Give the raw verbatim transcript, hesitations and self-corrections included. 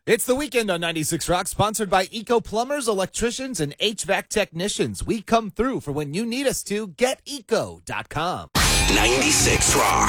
It's the weekend on ninety-six Rock, sponsored by Eco Plumbers, Electricians, and H V A C Technicians. We come through for when you need us to. Get eco dot com. ninety-six Rock.